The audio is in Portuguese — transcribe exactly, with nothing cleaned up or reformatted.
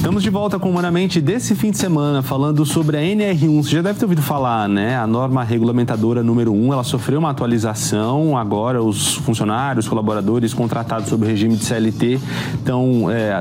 Estamos de volta com o Humanamente desse fim de semana, falando sobre a N R um. Você já deve ter ouvido falar, né? A norma regulamentadora número um, ela sofreu uma atualização. Agora, os funcionários, colaboradores contratados sob o regime de C L T estão é,